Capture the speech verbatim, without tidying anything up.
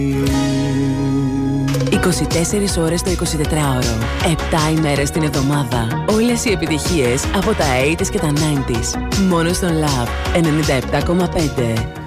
είκοσι τέσσερις ώρες το εικοσιτετράωρο, επτά ημέρες την εβδομάδα. Όλες οι επιτυχίες από τα ογδόντα και τα ενενήντα. Μόνο στον Love ενενήντα επτά κόμμα πέντε.